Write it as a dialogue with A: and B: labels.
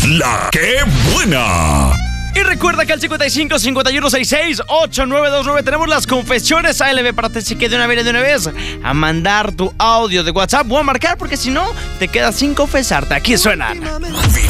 A: La que buena.
B: Y recuerda que al 55 51 66 8929 tenemos las confesiones ALB para que se quede de una vez a mandar tu audio de WhatsApp o a marcar, porque si no te quedas sin confesarte. Aquí suenan.